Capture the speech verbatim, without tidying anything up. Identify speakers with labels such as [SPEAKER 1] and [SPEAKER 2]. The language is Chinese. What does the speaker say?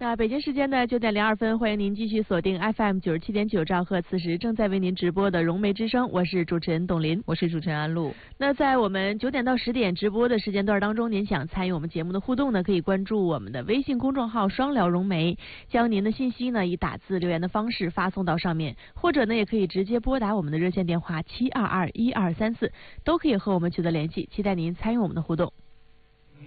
[SPEAKER 1] 那北京时间的九点零二分，欢迎您继续锁定 F M 九十七点九兆赫，此时正在为您直播的融媒之声，我是主持人董林，
[SPEAKER 2] 我是主持人安露。
[SPEAKER 1] 那在我们九点到十点直播的时间段当中，您想参与我们节目的互动呢，可以关注我们的微信公众号双聊融媒，将您的信息呢以打字留言的方式发送到上面，或者呢也可以直接拨打我们的热线电话七二二一二三四，都可以和我们取得联系，期待您参与我们的互动。